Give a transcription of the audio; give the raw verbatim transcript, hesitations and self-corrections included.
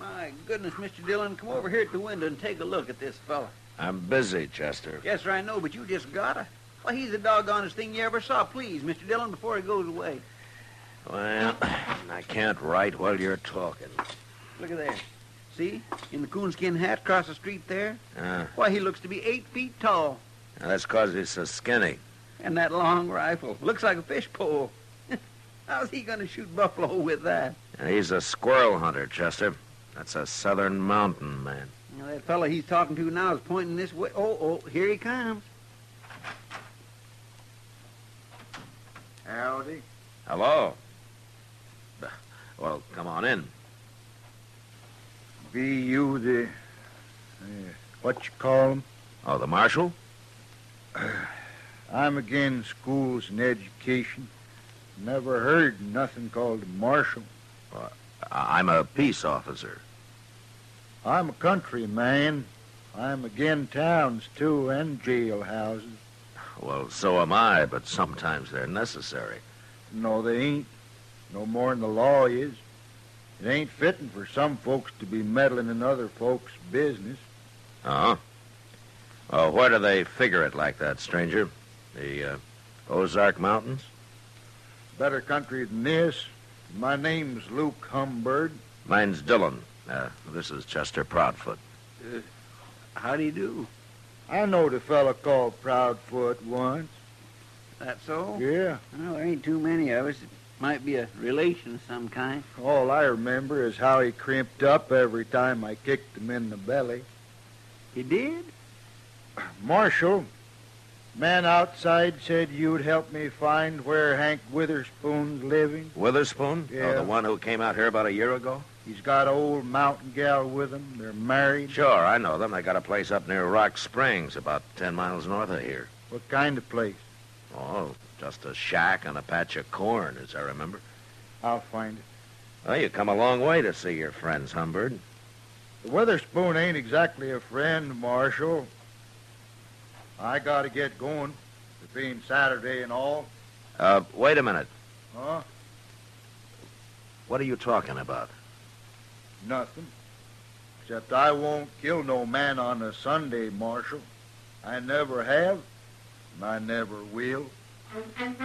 My goodness, Mister Dillon, come over here at the window and take a look at this fella. I'm busy, Chester. Yes, sir, I know, but you just gotta. Why, he's the doggonest thing you ever saw. Please, Mister Dillon, before he goes away. Well, I can't write while you're talking. Look at there. See? In the coonskin hat across the street there? Uh, Why, he looks to be eight feet tall. now that's 'cause he's so skinny. And that long rifle. Looks like a fish pole. How's he going to shoot buffalo with that? Now, he's a squirrel hunter, Chester. That's a southern mountain man. Now, that fella he's talking to now is pointing this way. Oh, oh, here he comes. Howdy. Hello. Well, come on in. Be you the... Uh, what you call 'em? Oh, the marshal? I'm again schools and education. Never heard nothing called a marshal. I- I'm a peace officer. I'm a country man. I'm again towns, too, and jailhouses. Well, so am I, but sometimes they're necessary. No, they ain't. No more'n the law is. It ain't fitting for some folks to be meddling in other folks' business. Uh-huh. Well, where do they figure it like that, stranger? The uh, Ozark Mountains? Better country than this. My name's Luke Humbird. Mine's Dillon. Uh, this is Chester Proudfoot. Uh, how do you do? I knowed a fella called Proudfoot once. That so? Yeah. Well, there ain't too many of us. It might be a relation of some kind. All I remember is how he crimped up every time I kicked him in the belly. He did? Marshal, man outside said you'd help me find where Hank Witherspoon's living. Witherspoon? Yeah. Oh, the one who came out here about a year ago? He's got an old mountain gal with him. They're married. Sure, I know them. They got a place up near Rock Springs, about ten miles north of here. What kind of place? Oh, just a shack and a patch of corn, as I remember. I'll find it. Well, you come a long way to see your friends, Humbird. The Witherspoon ain't exactly a friend, Marshal. I gotta get going. It being Saturday and all. Uh, wait a minute. Huh? What are you talking about? Nothing. Except I won't kill no man on a Sunday, Marshal. I never have, and I never will.